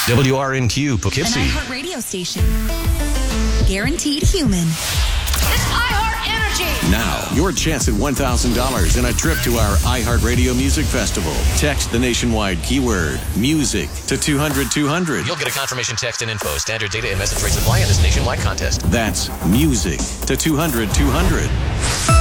WRNQ Poughkeepsie. An iHeart radio station. Guaranteed human. It's iHeart Energy. Now, your chance at $1,000 and a trip to our iHeartRadio Music Festival. Text the nationwide keyword music to 200-200. You'll get a confirmation text and info. Standard data and message rates apply in this nationwide contest. That's music to 200-200.